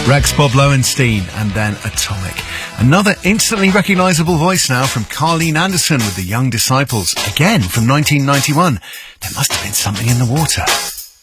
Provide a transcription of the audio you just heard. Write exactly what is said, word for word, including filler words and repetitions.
Rex Bob Lowenstein and then Atomic. Another instantly recognisable voice now from Carleen Anderson with the Young Disciples, again from nineteen ninety-one. There must have been something in the water.